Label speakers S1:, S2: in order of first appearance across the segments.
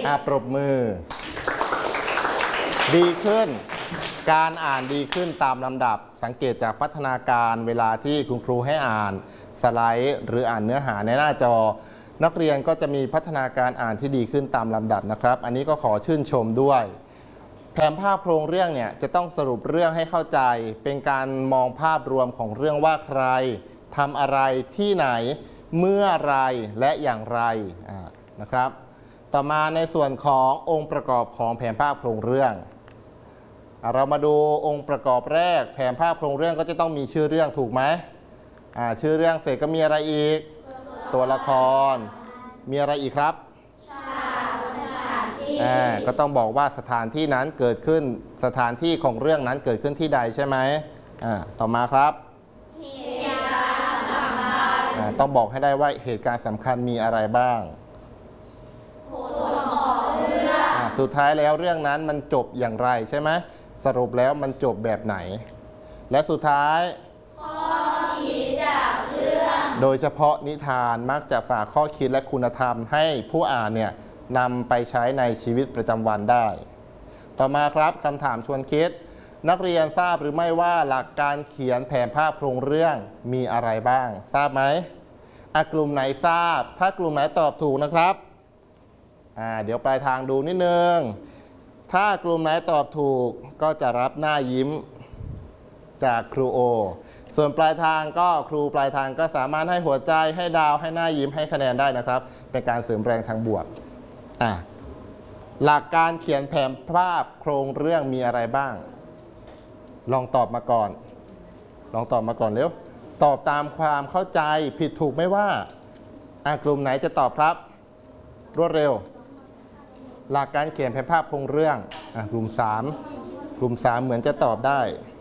S1: ปรบมือดีขึ้นการอ่านดีขึ้นตามลำดับสังเกตจากพัฒนาการเวลาที่คุณครูให้อ่านสไลด์หรืออ่านเนื้อหาในหน้าจอนักเรียนก็จะมีพัฒนาการอ่านที่ดีขึ้นตามลำดับนะครับอันนี้ก็ขอชื่นชมด้วยแผนภาพโครงเรื่องเนี่ยจะต้องสรุปเรื่องให้เข้าใจเป็นการมองภาพรวมของเรื่องว่าใครทำอะไรที่ไหนเมื่อไรและอย่างไรนะครับต่อมาในส่วนขององค์ประกอบของแผนภาพโครงเรื่องเรามาดูองค์ประกอบแรกแผนภาพโครงเรื่องก็จะต้องมีชื่อเรื่องถูกไหมชื่อเรื่องเสร็จก็มีอะไรอีกตัวละครมีอะไรอีกครับก็ต้องบอกว่าสถานที่นั้นเกิดขึ้นสถานที่ของเรื่องนั้นเกิดขึ้นที่ใดใช่ไหมต่อมาครับเหตุการณ์สำคัญต้องบอกให้ได้ว่าเหตุการณ์สำคัญมีอะไรบ้างผลของเรื่องสุดท้ายแล้วเรื่องนั้นมันจบอย่างไรใช่ไหมสรุปแล้วมันจบแบบไหนและสุดท้ายข้อคิดจากเรื่องโดยเฉพาะนิทานมักจะฝากข้อคิดและคุณธรรมให้ผู้อ่านเนี่ยนำไปใช้ในชีวิตประจำวันได้ต่อมาครับคำถามชวนคิดนักเรียนทราบหรือไม่ว่าหลักการเขียนแผนภาพโครงเรื่องมีอะไรบ้างทราบไหมกลุ่มไหนทราบถ้ากลุ่มไหนตอบถูกนะครับเดี๋ยวปลายทางดูนิดนึงถ้ากลุ่มไหนตอบถูกก็จะรับหน้ายิ้มจากครูโอส่วนปลายทางก็ครูปลายทางก็สามารถให้หัวใจให้ดาวให้หน้ายิ้มให้คะแนนได้นะครับเป็นการเสริมแรงทางบวกหลักการเขียนแผนภาพโครงเรื่องมีอะไรบ้างลองตอบมาก่อนเร็วตอบตามความเข้าใจผิดถูกไม่ว่ากลุ่มไหนจะตอบครับรวดเร็วหลักการเขียนแผนภาพโครงเรื่องกลุ่ม3เหมือนจะตอบได้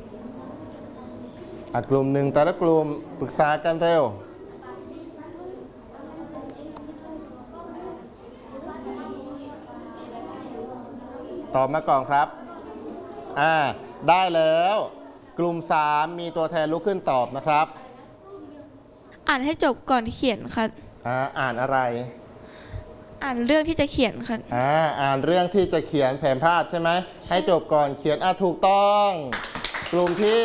S1: กลุ่ม1แต่ละกลุ่มปรึกษากันเร็วตอบมาก่อนครับได้แล้วกลุ่ม3มีตัวแทนลุกขึ้นตอบนะครับ
S2: อ่านให้จบก่อนเขียนครับ
S1: อ่านอะไร
S2: อ่านเรื่องที่จะเขียนครับ
S1: อ่านเรื่องที่จะเขียนแผนภาพใช่ไหมให้จบก่อนเขียนถูกต้องกลุ่มที่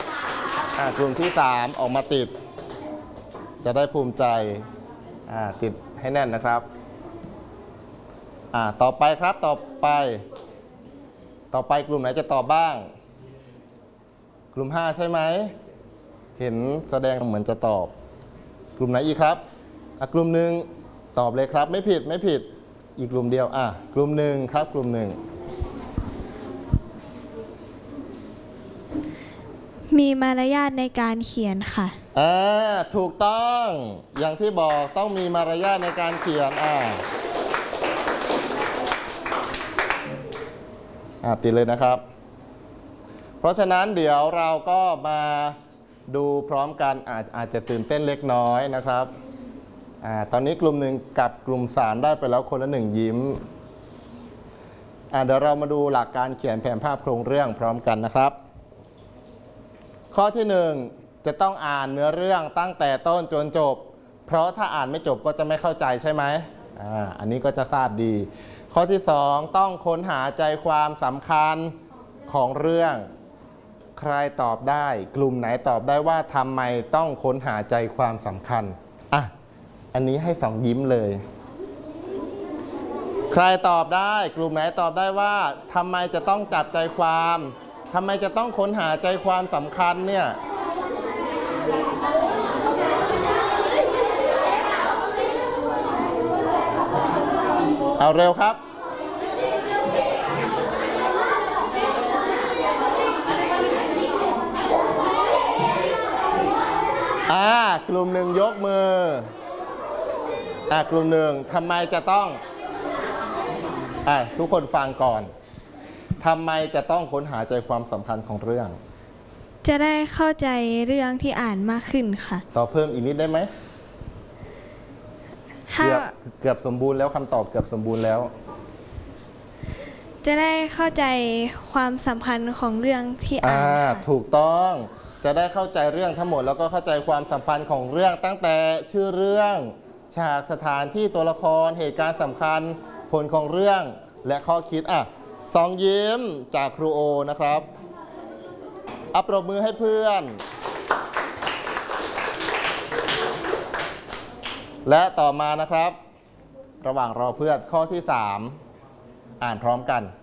S1: 3ออกมาติดจะได้ภูมิใจติดให้แน่นนะครับต่อไปครับต่อไปกลุ่มไหนจะตอบบ้างกลุ่ม5ใช่ไหมเห็นแสดงเหมือนจะตอบกลุ่มไหนอีกครับกลุ่ม1ตอบเลยครับไม่ผิดอีกกลุ่มเดียวกลุ่ม1ครับกลุ่ม1
S2: มีมารยาทในการเขียนค่ะ
S1: ถูกต้องอย่างที่บอกต้องมีมารยาทในการเขียนติดเลยนะครับเพราะฉะนั้นเดี๋ยวเราก็มาดูพร้อมกันอาจจะตื่นเต้นเล็กน้อยนะครับตอนนี้กลุ่ม1กับกลุ่ม3ได้ไปแล้วคนละ1ยิ้มเดี๋ยวเรามาดูหลักการเขียนแผนภาพโครงเรื่องพร้อมกันนะครับข้อที่1จะต้องอ่านเนื้อเรื่องตั้งแต่ต้นจนจบเพราะถ้าอ่านไม่จบก็จะไม่เข้าใจใช่ไหมอันนี้ก็จะทราบดีข้อที่2ต้องค้นหาใจความสำคัญของเรื่องใครตอบได้กลุ่มไหนตอบได้ว่าทำไมต้องค้นหาใจความสำคัญอันนี้ให้2ยิ้มเลยใครตอบได้กลุ่มไหนตอบได้ว่าทำไมจะต้องจับใจความทำไมจะต้องค้นหาใจความสำคัญเนี่ยเอาเร็วครับกลุ่ม1ยกมือกลุ่ม1ทำไมจะต้องทุกคนฟังก่อนทำไมจะต้องค้นหาใจความสำคัญของเรื่อง
S2: จะได้เข้าใจเรื่องที่อ่านมากขึ้นค่ะ
S1: ต่อเพิ่มอีกนิดได้ไหมเกือบสมบูรณ์แล้วคำตอบเกือบสมบูรณ์แล้ว
S2: จะได้เข้าใจความสัมพันธ์ของเรื่องที่อ่าน
S1: ถูกต้องจะได้เข้าใจเรื่องทั้งหมดแล้วก็เข้าใจความสัมพันธ์ของเรื่องตั้งแต่ชื่อเรื่องฉากสถานที่ตัวละครเหตุการณ์สำคัญผลของเรื่องและข้อคิดสองยิ้มจากครูโอนะครับปรบมือให้เพื่อน และต่อมานะครับ ระหว่างรอเพื่อนข้อที่ 3 อ่านพร้อมกัน